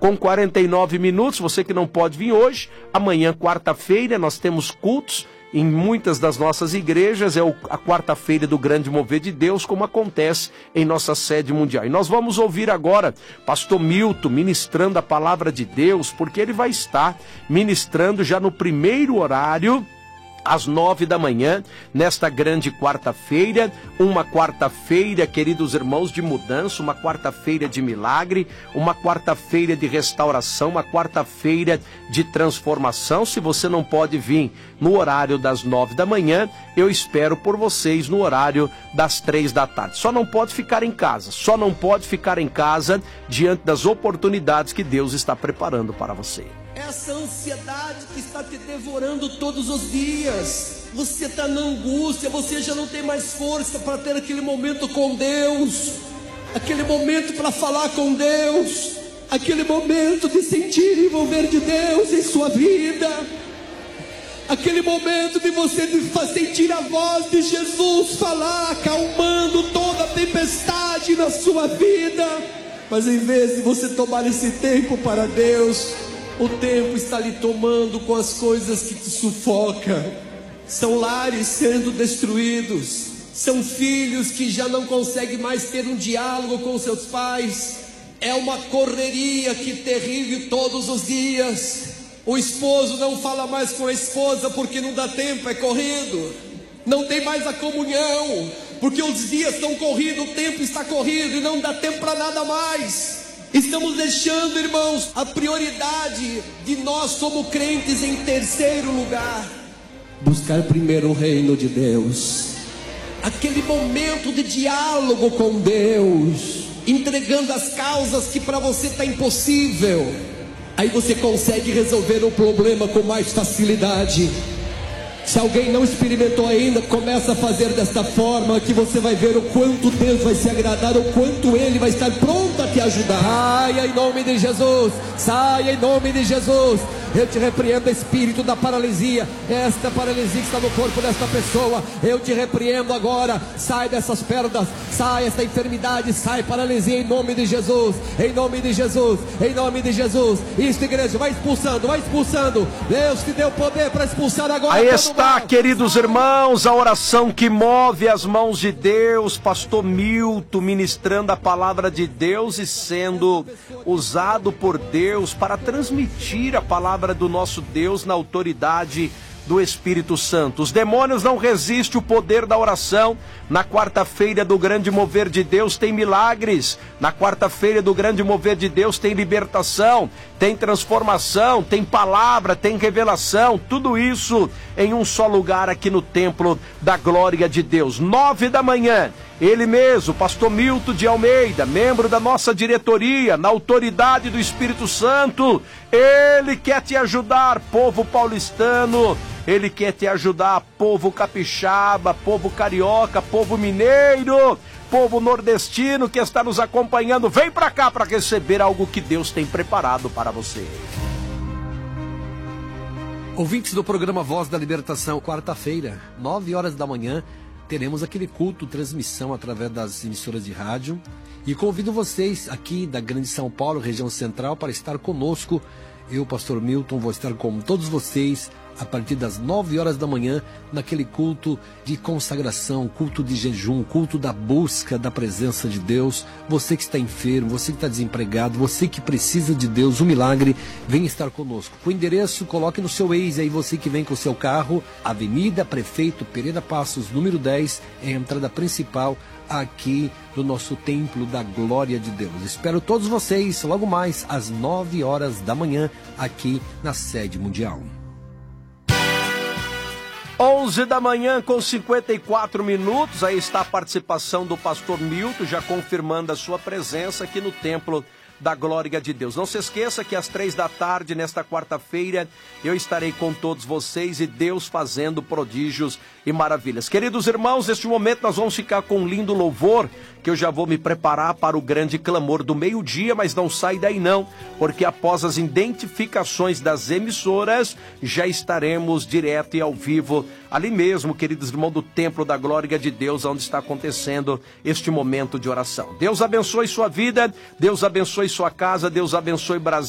com 49 minutos. Você que não pode vir hoje, amanhã, quarta-feira, nós temos cultos em muitas das nossas igrejas. É a quarta-feira do Grande Mover de Deus, como acontece em nossa sede mundial. E nós vamos ouvir agora pastor Milton ministrando a palavra de Deus, porque ele vai estar ministrando já no primeiro horário, às 9 da manhã, nesta grande quarta-feira, uma quarta-feira, queridos irmãos, de mudança, uma quarta-feira de milagre, uma quarta-feira de restauração, uma quarta-feira de transformação. Se você não pode vir no horário das 9 da manhã, eu espero por vocês no horário das 3 da tarde. Só não pode ficar em casa, diante das oportunidades que Deus está preparando para você. Essa ansiedade que está te devorando todos os dias, você está na angústia, você já não tem mais força para ter aquele momento com Deus, aquele momento para falar com Deus, aquele momento de sentir e envolver de Deus em sua vida, aquele momento de você sentir a voz de Jesus falar, acalmando toda a tempestade na sua vida. Mas em vez de você tomar esse tempo para Deus, o tempo está lhe tomando com as coisas que te sufocam. São lares sendo destruídos, são filhos que já não conseguem mais ter um diálogo com seus pais. É uma correria que terrível todos os dias. O esposo não fala mais com a esposa porque não dá tempo, é corrido. Não tem mais a comunhão, porque os dias estão corridos, o tempo está corrido e não dá tempo para nada mais. Estamos deixando, irmãos, a prioridade de nós como crentes em terceiro lugar. Buscar primeiro o reino de Deus, aquele momento de diálogo com Deus, entregando as causas que para você está impossível. Aí você consegue resolver o problema com mais facilidade. Se alguém não experimentou ainda, começa a fazer desta forma, que você vai ver o quanto Deus vai se agradar, o quanto Ele vai estar pronto a te ajudar. Saia em nome de Jesus, saia em nome de Jesus. Eu te repreendo, espírito da paralisia, esta paralisia que está no corpo desta pessoa, eu te repreendo agora. Sai dessas perdas, sai essa enfermidade, sai paralisia em nome de Jesus, em nome de Jesus, em nome de Jesus. Isso, igreja, vai expulsando, vai expulsando. Deus te deu poder para expulsar agora. Aí está, queridos irmãos, a oração que move as mãos de Deus. Pastor Milton ministrando a palavra de Deus e sendo usado por Deus para transmitir a palavra do nosso Deus na autoridade do Espírito Santo. Os demônios não resistem o poder da oração. Na quarta-feira do Grande Mover de Deus tem milagres. Na quarta-feira do Grande Mover de Deus tem libertação, tem transformação, tem palavra, tem revelação. Tudo isso em um só lugar aqui no Templo da Glória de Deus. 9 da manhã. Ele mesmo, pastor Milton de Almeida, membro da nossa diretoria, na autoridade do Espírito Santo, ele quer te ajudar, povo paulistano, ele quer te ajudar, povo capixaba, povo carioca, povo mineiro, povo nordestino que está nos acompanhando. Vem para cá para receber algo que Deus tem preparado para você. Ouvintes do programa Voz da Libertação, quarta-feira, 9 horas da manhã, teremos aquele culto, transmissão através das emissoras de rádio. E convido vocês aqui da Grande São Paulo, região central, para estar conosco. Eu, pastor Milton, vou estar com todos vocês a partir das 9 horas da manhã, naquele culto de consagração, culto de jejum, culto da busca da presença de Deus. Você que está enfermo, você que está desempregado, você que precisa de Deus, um milagre, vem estar conosco. O endereço, coloque no seu Waze aí, você que vem com o seu carro, Avenida Prefeito Pereira Passos, número 10, é a entrada principal aqui do nosso Templo da Glória de Deus. Espero todos vocês logo mais às 9 horas da manhã, aqui na sede mundial. 11 da manhã com 54 minutos, aí está a participação do pastor Milton, já confirmando a sua presença aqui no Templo da Glória de Deus. Não se esqueça que às 3 da tarde, nesta quarta-feira, eu estarei com todos vocês e Deus fazendo prodígios e maravilhas. Queridos irmãos, neste momento nós vamos ficar com um lindo louvor, que eu já vou me preparar para o grande clamor do meio-dia, mas não sai daí não, porque após as identificações das emissoras, já estaremos direto e ao vivo, ali mesmo, queridos irmãos, do Templo da Glória de Deus, onde está acontecendo este momento de oração. Deus abençoe sua vida, Deus abençoe sua casa, Deus abençoe Brasil.